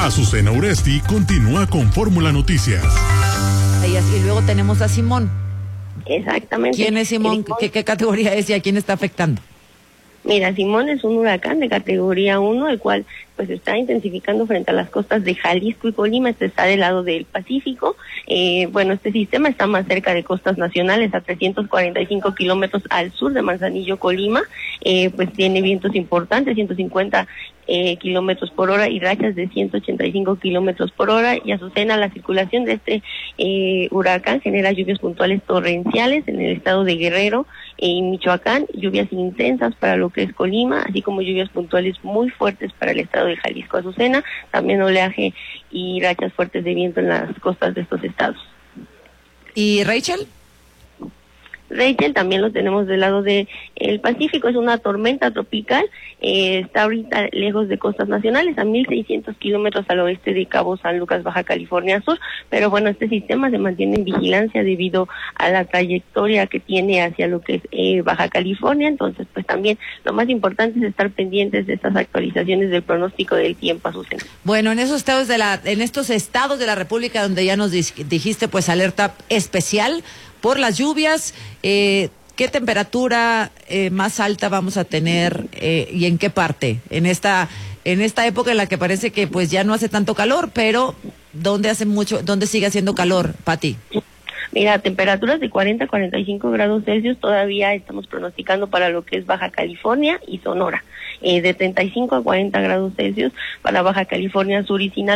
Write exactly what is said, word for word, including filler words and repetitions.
Azucena Uresti continúa con Fórmula Noticias. Y luego tenemos a Simón. Exactamente. ¿Quién es Simón? Simón. ¿Qué, ¿Qué categoría es y a quién está afectando? Mira, Simón es un huracán de categoría uno, el cual pues está intensificando frente a las costas de Jalisco y Colima. Este está del lado del Pacífico. Eh, bueno, este sistema está más cerca de costas nacionales, a trescientos cuarenta y cinco kilómetros al sur de Manzanillo, Colima. Eh, pues tiene vientos importantes, ciento cincuenta eh, kilómetros por hora y rachas de ciento ochenta y cinco kilómetros por hora. Y Azucena, la circulación de este eh, huracán genera lluvias puntuales torrenciales en el estado de Guerrero y Michoacán, lluvias intensas para lo que es Colima, así como lluvias puntuales muy fuertes para el estado de Jalisco. Azucena, también oleaje y rachas fuertes de viento en las costas de estos estados. ¿Y Rachel? Rachel también lo tenemos del lado de el Pacífico, es una tormenta tropical, eh, está ahorita lejos de costas nacionales, a mil seiscientos kilómetros al oeste de Cabo San Lucas, Baja California Sur, pero bueno, este sistema se mantiene en vigilancia debido a la trayectoria que tiene hacia lo que es eh, Baja California. Entonces pues también lo más importante es estar pendientes de estas actualizaciones del pronóstico del tiempo, Azucena. Bueno, en esos estados de la, en estos estados de la República donde ya nos dijiste pues alerta especial por las lluvias, eh, ¿qué temperatura eh, más alta vamos a tener eh, y en qué parte? En esta en esta época en la que parece que pues ya no hace tanto calor, pero ¿dónde hace mucho, dónde sigue haciendo calor, Pati? Mira, temperaturas de cuarenta a cuarenta y cinco grados Celsius todavía estamos pronosticando para lo que es Baja California y Sonora. Eh, de treinta y cinco a cuarenta grados Celsius para Baja California Sur y Sinaloa.